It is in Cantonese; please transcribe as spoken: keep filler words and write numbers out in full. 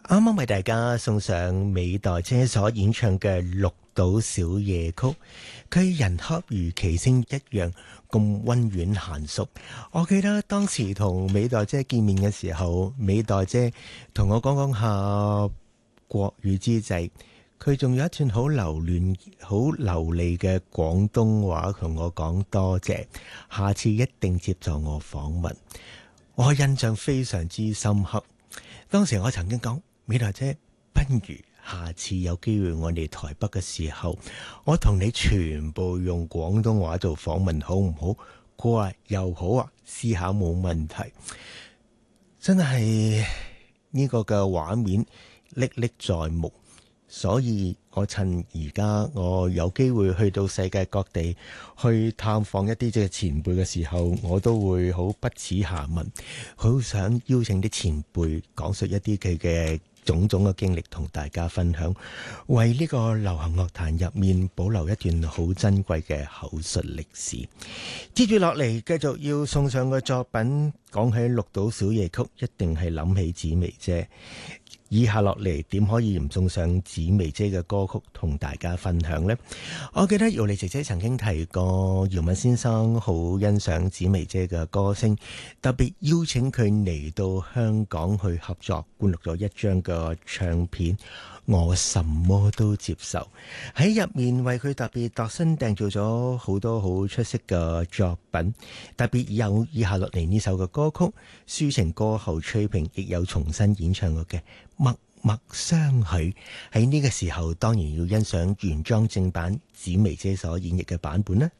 啱啱為大家送上美黛姐所演唱嘅《綠島小夜曲》，佢人恰如其聲一樣咁溫婉嫻熟。我記得當時同美黛姐見面嘅時候，美黛姐同我講講下國語之際，佢仲有一段好流亂、好流利嘅廣東話同我講多謝，下次一定接受我訪問。我印象非常之深刻。當時我曾經講，美黛姐，不如下次有機會我哋台北嘅時候，我同你全部用廣東話做訪問好唔好？佢話又好啊，試下冇問題。真係呢個嘅畫面歷歷在目，所以我趁而家我有機會去到世界各地去探訪一啲即係前輩嘅時候，我都會好不恥下問，好想邀請啲前輩講述一啲佢嘅種種嘅經歷同大家分享，為呢個流行樂壇入面保留一段好珍貴嘅口述歷史。接住落嚟繼續要送上嘅作品，講起綠島小夜曲，一定係諗起紫薇姐。以下落嚟點可以唔送上紫薇姐嘅歌曲同大家分享呢？我記得姚莉姐姐曾經提過，姚敏先生好欣賞紫薇姐嘅歌聲，特別邀請佢嚟到香港去合作，灌錄咗一張嘅唱片，我什麼都接受。喺入面為佢特別度身訂造咗好多好出色嘅作品，特別有以下落嚟呢首嘅歌曲，抒情歌後崔萍亦有重新演唱過嘅默默相許。喺呢個時候當然要欣賞原裝正版紫薇姐所演繹嘅版本啦。